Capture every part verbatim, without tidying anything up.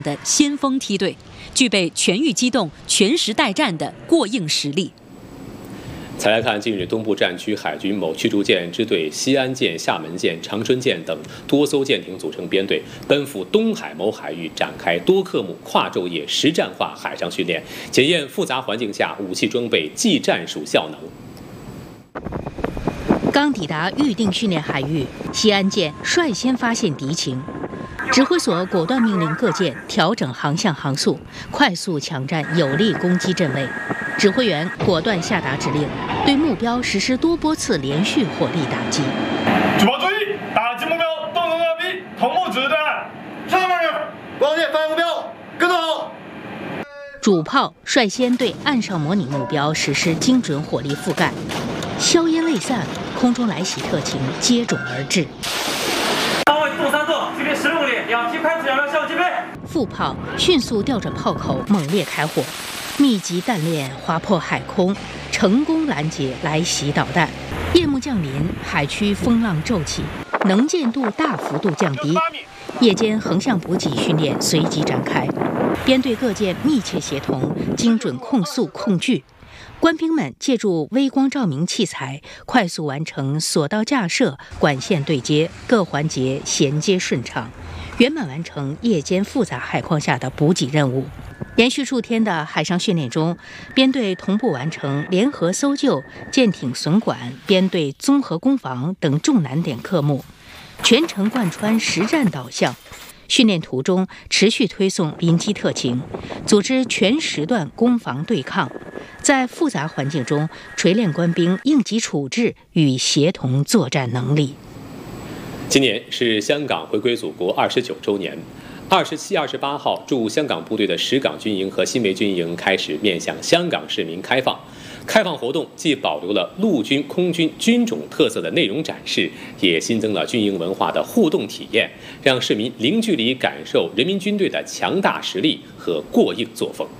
的先锋梯队，具备全域机动、全时待战的过硬实力。 再来看近日东部战区海军某驱逐舰支队西安舰、厦门舰、长春舰等多艘舰艇组成编队，奔赴东海某海域展开多科目、跨昼夜实战化海上训练，检验复杂环境下武器装备技战术效能。 刚抵达预定训练海域，西安舰率先发现敌情，指挥所果断命令各舰调整航向航速，快速抢占有利攻击阵位。指挥员果断下达指令，对目标实施多波次连续火力打击。 主炮注意，打击目标，动作要逼，同步指示弹。上面人，光线发现目标，跟走。 主炮率先对岸上模拟目标实施精准火力覆盖，硝烟未散，空中来袭特情接踵而至。 方位动三座，距离十公里，两批快速两辆向击背。 副炮迅速调转炮口，猛烈开火。密集弹链划破海空，成功拦截来袭导弹。夜幕降临，海区风浪骤起，能见度大幅度降低。夜间横向补给训练随即展开，编队各舰密切协同，精准控速控距。官兵们借助微光照明器材，快速完成索道架设、管线对接，各环节衔接顺畅，圆满完成夜间复杂海况下的补给任务。连续数天的海上训练中，编队同步完成联合搜救、舰艇损管、编队综合攻防等重难点科目，全程贯穿实战导向。训练途中持续推送临机特情，组织全时段攻防对抗，在复杂环境中锤炼官兵应急处置与协同作战能力。 今年是香港回归祖国二十九周年。二十七、二十八号，驻香港部队的石港军营和新维军营开始面向香港市民开放。开放活动既保留了陆军、空军军种特色的内容展示，也新增了军营文化的互动体验，让市民零距离感受人民军队的强大实力和过硬作风。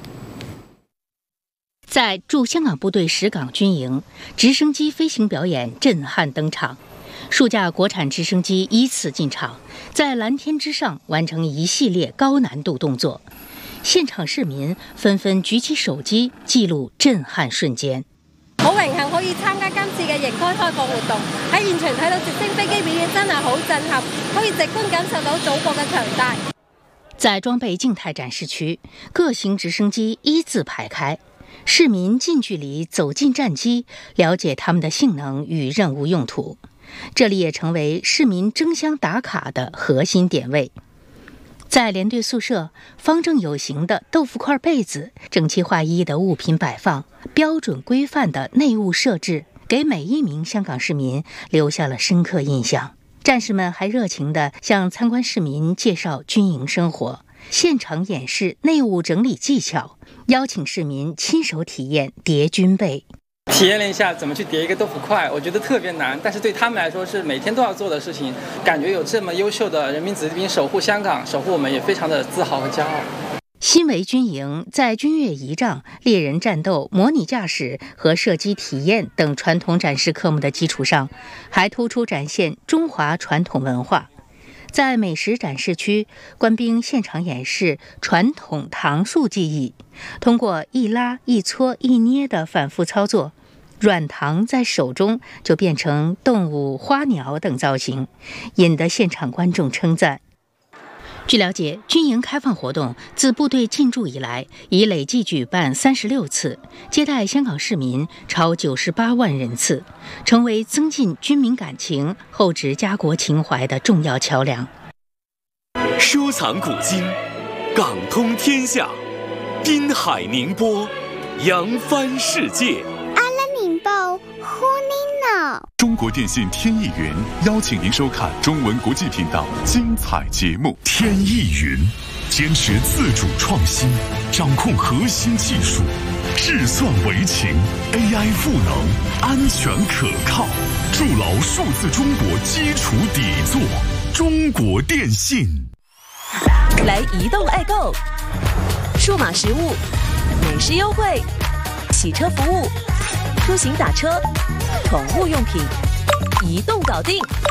在驻香港部队石港军营，直升机飞行表演震撼登场。数架国产直升机依次进场，在蓝天之上完成一系列高难度动作。现場市民紛紛舉起手機記錄震撼瞬間。 好榮幸可以參加今次嘅營區開放活動，喺現場睇到直升飛機表演真係好震撼，可以直觀感受到祖國嘅強大。 在裝備靜態展示區，各型直升機依次排開，市民近距離走進戰機，了解他們的性能與任務用途。這裡也成為市民爭相打卡的核心點位。在連隊宿舍，方正有形的豆腐塊被子，整齊劃一的物品擺放，標準規範的內務設置，給每一名香港市民留下了深刻印象。戰士們還熱情地向參觀市民介紹軍營生活，現場演示內務整理技巧，邀請市民親手體驗疊軍被。 體驗了一下怎麼去疊一個豆腐塊，我覺得特別難，但是對他們來說是每天都要做的事情。感覺有這麼優秀的人民子弟兵守護香港，守護我們，也非常的自豪和驕傲。 新維軍營在軍樂儀仗、獵人戰鬥、模擬駕駛和射擊體驗等傳統展示科目的基礎上，還突出展現中華傳統文化。在美食展示區，官兵現場演示傳統糖塑技藝，通過一拉、一搓、一捏的反覆操作，軟糖在手中就變成動物、花鳥等造型，引得現場觀眾稱讚。據了解，軍營開放活動自部隊進駐以來，已累計舉辦三十六次，接待香港市民超九十八萬人次，成為增進軍民感情、厚植家國情懷的重要橋樑。 收藏古今，港通天下，濱海寧波，揚帆世界。 阿拉寧報，呼尼諾。 中国电信天翼云邀请您收看中文国际频道精彩节目。天翼云坚持自主创新，掌控核心技术，智算为情 ，A I 赋能，安全可靠，筑牢数字中国基础底座。中国电信。 来移动爱购，数码实物、美食优惠、洗车服务、出行打车、宠物用品，移动搞定。